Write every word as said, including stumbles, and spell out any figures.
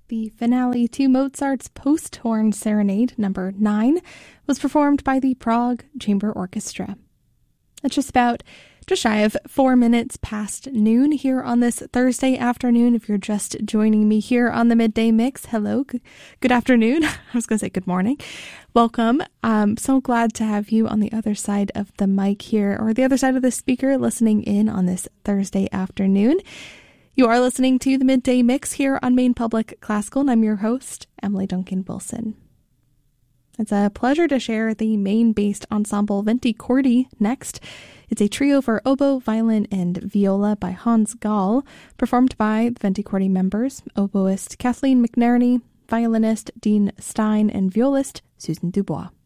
The finale to Mozart's Post-Horn Serenade number nine was performed by the Prague Chamber Orchestra. It's just about just shy of four minutes past noon here on this Thursday afternoon. If you're just joining me here on the Midday Mix, hello, g- good afternoon. I was going to say good morning. Welcome. I'm so glad to have you on the other side of the mic here, or the other side of the speaker, listening in on this Thursday afternoon. You are listening to the Midday Mix here on Maine Public Classical, and I'm your host, Emily Duncan Wilson. It's a pleasure to share the Maine-based ensemble Venti Cordi next. It's a trio for oboe, violin, and viola by Hans Gall, performed by the Venti Cordi members, oboist Kathleen McNerney, violinist Dean Stein, and violist Susan Dubois.